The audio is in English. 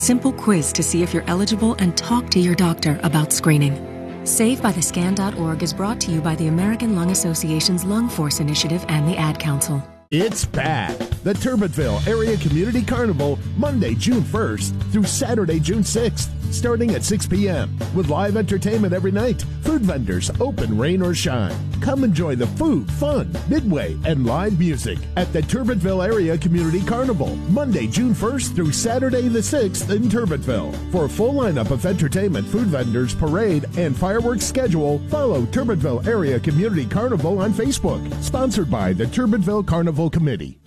Simple quiz to see if you're eligible and talk to your doctor about screening. SaveByTheScan.org is brought to you by the American Lung Association's Lung Force Initiative and the Ad Council. It's back. The Turbottville Area Community Carnival, Monday, June 1st through Saturday, June 6th, starting at 6 p.m. with live entertainment every night, food vendors, open rain or shine. Come enjoy the food, fun, midway, and live music at the Turbottville Area Community Carnival, Monday, June 1st through Saturday the 6th in Turbottville. For a full lineup of entertainment, food vendors, parade, and fireworks schedule, follow Turbottville Area Community Carnival on Facebook. Sponsored by the Turbottville Carnival Committee.